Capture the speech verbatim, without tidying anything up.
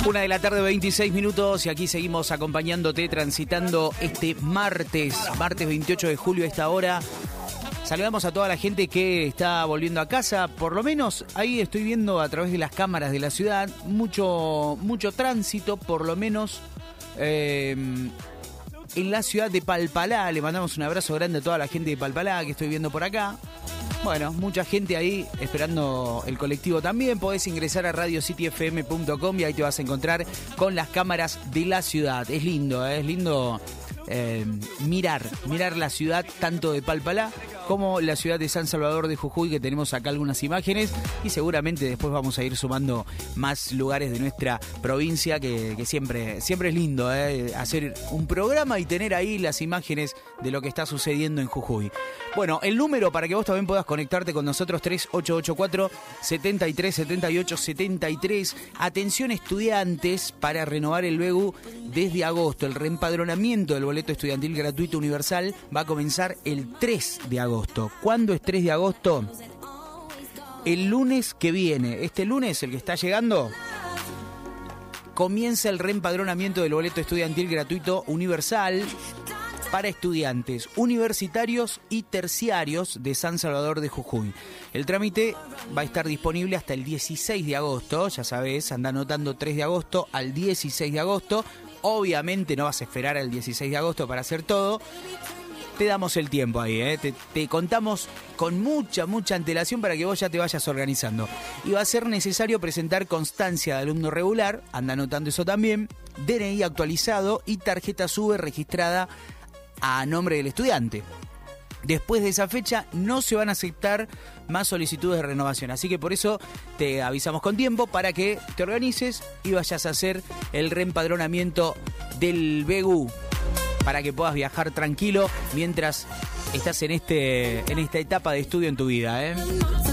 Una de la tarde, veintiséis minutos, y aquí seguimos acompañándote, transitando este martes, martes veintiocho de julio a esta hora. Saludamos a toda la gente que está volviendo a casa, por lo menos ahí estoy viendo a través de las cámaras de la ciudad, mucho, mucho tránsito, por lo menos eh, en la ciudad de Palpalá. Le mandamos un abrazo grande a toda la gente de Palpalá que estoy viendo por acá. Bueno, mucha gente ahí esperando el colectivo también. Podés ingresar a radio city f m punto com y ahí te vas a encontrar con las cámaras de la ciudad. Es lindo, ¿eh? Es lindo eh, mirar, mirar la ciudad tanto de Palpalá como la ciudad de San Salvador de Jujuy, que tenemos acá algunas imágenes, y seguramente después vamos a ir sumando más lugares de nuestra provincia, que, que siempre, siempre es lindo, ¿eh? Hacer un programa y tener ahí las imágenes de lo que está sucediendo en Jujuy. Bueno, el número para que vos también puedas conectarte con nosotros, tres ocho ocho cuatro, siete tres, siete ocho, siete tres. Atención estudiantes, para renovar el B E U desde agosto. El reempadronamiento del boleto estudiantil gratuito universal va a comenzar el tres de agosto. ¿Cuándo es tres de agosto? El lunes que viene. Este lunes, el que está llegando, comienza el reempadronamiento del boleto estudiantil gratuito universal para estudiantes universitarios y terciarios de San Salvador de Jujuy. El trámite va a estar disponible hasta el dieciséis de agosto, ya sabes, anda anotando tres de agosto al dieciséis de agosto. Obviamente no vas a esperar al dieciséis de agosto para hacer todo. Te damos el tiempo ahí, ¿eh? te, te contamos con mucha, mucha antelación para que vos ya te vayas organizando. Y va a ser necesario presentar constancia de alumno regular, anda anotando eso también, D N I actualizado y tarjeta SUBE registrada a nombre del estudiante. Después de esa fecha no se van a aceptar más solicitudes de renovación, así que por eso te avisamos con tiempo para que te organices y vayas a hacer el reempadronamiento del B E U, para que puedas viajar tranquilo mientras estás en este en esta etapa de estudio en tu vida, ¿eh?